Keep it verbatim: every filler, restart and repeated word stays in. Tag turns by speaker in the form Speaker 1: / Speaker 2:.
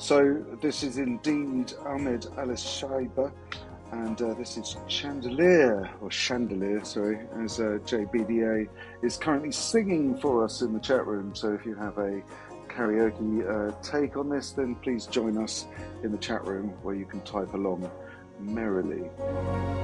Speaker 1: So this is indeed Ahmed Al-Shaiba, and uh, this is Chandelier, or Chandelier, sorry, as uh, J B D A is currently singing for us in the chat room. So if you have a karaoke uh, take on this, then please join us in the chat room where you can type along merrily.